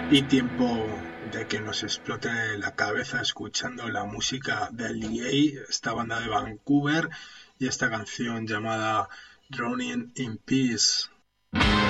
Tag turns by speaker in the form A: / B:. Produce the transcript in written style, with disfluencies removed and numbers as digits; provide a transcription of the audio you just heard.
A: Y tiempo de que nos explote la cabeza escuchando la música del DA, esta banda de Vancouver, y esta canción llamada Drowning in Peace.